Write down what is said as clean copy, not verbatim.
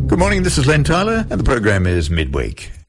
Good morning, this is Len Tyler, and the program is Midweek.